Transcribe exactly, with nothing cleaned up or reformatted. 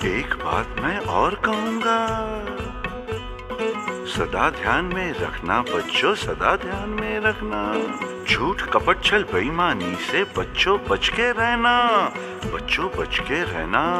एक बात मैं और कहूँगा, सदा ध्यान में रखना बच्चों, सदा ध्यान में रखना। झूठ कपट छल बेईमानी से बच्चों बच के रहना, बच्चों बच के रहना।